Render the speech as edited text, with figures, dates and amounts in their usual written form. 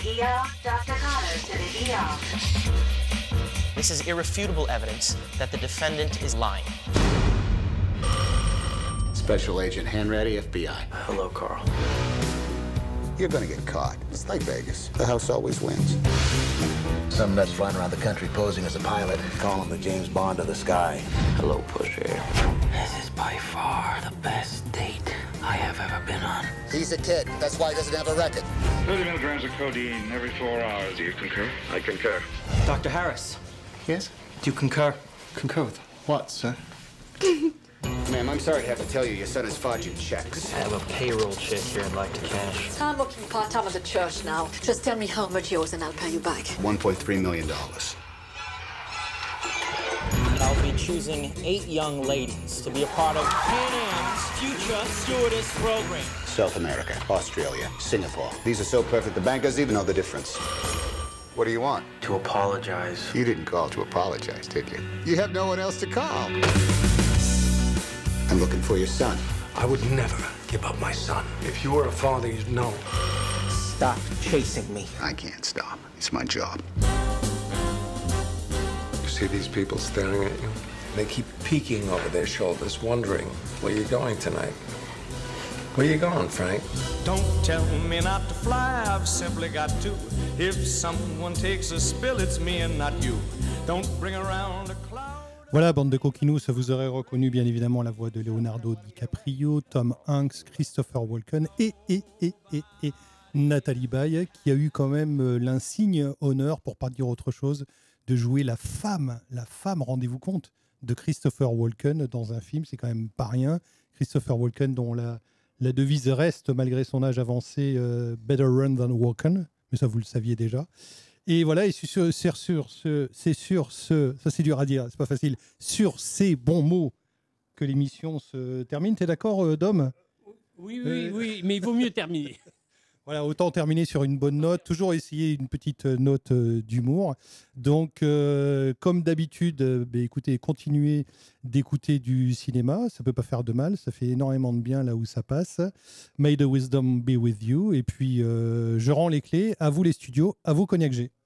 Dr. Connor to the ER. This is irrefutable evidence that the defendant is lying. Special Agent Hanratty, FBI. Hello, Carl. You're gonna get caught. It's like Vegas. The house always wins. Some nuts flying around the country posing as a pilot, calling the James Bond of the sky. Hello, Pusher. This is by far the best date I have ever been on. He's a kid. That's why he doesn't have a record. 30 milligrams of codeine every 4 hours. Do you concur? I concur. Dr. Harris, Yes? do you concur? Concur with What, sir? Ma'am, I'm sorry to have to tell you, your son is forging checks. I have a payroll check here I'd like to cash. I'm working part-time at the church now. Just tell me how much yours and I'll pay you back. $1.3 million. I'll be choosing 8 young ladies to be a part of Pan Am's future stewardess program. South America, Australia, Singapore. These are so perfect, the bank doesn't even know the difference. What do you want? To apologize. You didn't call to apologize, did you? You have no one else to call. I'm looking for your son. I would never give up my son. If you were a father, you'd know. Stop chasing me. I can't stop. It's my job. You see these people staring at you? They keep peeking over their shoulders, wondering where you're going tonight. Where you going, Frank? Don't tell me not to fly, I've simply got to. If someone takes a spill, it's me and not you. Don't bring around a cloud. Voilà, bande de coquinous, vous aurez reconnu bien évidemment la voix de Leonardo DiCaprio, Tom Hanks, Christopher Walken et Nathalie Baye, qui a eu quand même l'insigne honneur, pour pas dire autre chose, de jouer la femme, rendez-vous compte, de Christopher Walken dans un film, c'est quand même pas rien. Christopher Walken dont la devise reste, malgré son âge avancé, Better Run Than Walken, mais ça vous le saviez déjà. Et voilà, et ça c'est dur à dire, c'est pas facile, sur ces bons mots que l'émission se termine. T'es d'accord, Dom ? Oui, mais il vaut mieux terminer. Voilà, autant terminer sur une bonne note, toujours essayer une petite note d'humour. Donc, comme d'habitude, écoutez, continuez d'écouter du cinéma, ça peut pas faire de mal, ça fait énormément de bien là où ça passe. May the wisdom be with you. Et puis, je rends les clés, à vous les studios, à vous Cognac G.